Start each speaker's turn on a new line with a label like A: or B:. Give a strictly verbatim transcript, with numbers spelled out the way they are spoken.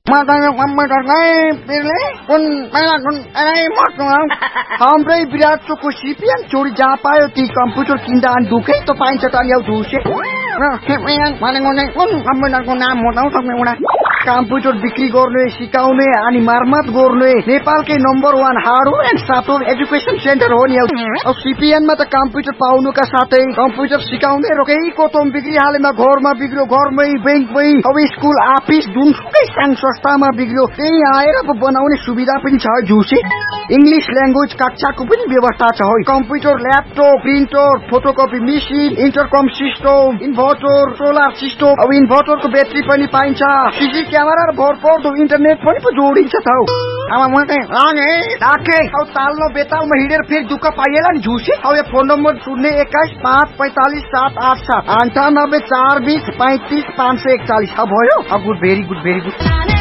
A: Matanya komputer kai pilih kun malah kun ai mot ngau. Hamrai विराट को CPN चोरी जहाँ पायो ती कम्प्युटर किन्दा अनि दुकै त पाइन्छ त अनि दुसे र सीपीएन भनेको चाहिँ कुन कम्प्युटरको नाम बताउ सक्ने एउटा कम्प्युटर बिक्री गर्ने सिकाउने अनि मर्मत गर्ने नेपालकै number one hardware and software education centre हो नि अब सीपीएन मा त कम्प्युटर पाउनुका साथै कम्प्युटर सिकाउने र केही कोतम बिक्री हालेमा घरमा बिग्रियो घरमै बैंकमै अब स्कुल अफिस जुनसुकै संघ संस्थामा बिग्रियो त्यही आएर बनाउने सुविधा पनि छ जुसे इंग्लिश ल्याङ्ग्वेज कक्षाको पनि व्यवस्था छ है computer laptop printer photocopy machine इन्टरकम system inverter solar system अब इन्भर्टरको ब्याट्री पनि पाइन्छ सीसी क्यामेरा र भरपर्दो इन्टरनेट पनि पो जोडिन्छ त अब म चाहिँ लाने राखे अब ताल्नो बेतालमा हिँडेर फेरि दुःख पाइएला नि झुसे अब यो फोन नम्बर शून्य एक्काइस पाँच पैंतालीस सात आठ सात अन्ठानब्बे चार बीस पैंतीस पाँच सय एकचालीस अब भयो अब good very good very good